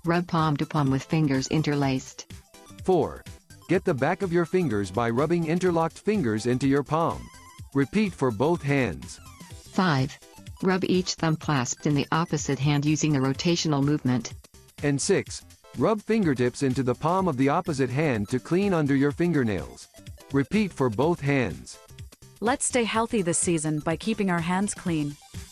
Rub palm to palm with fingers interlaced. 4. Get the back of your fingers by rubbing interlocked fingers into your palm. Repeat for both hands. 5. Rub each thumb clasped in the opposite hand using a rotational movement. And 6. Rub fingertips into the palm of the opposite hand to clean under your fingernails. Repeat for both hands. Let's stay healthy this season by keeping our hands clean.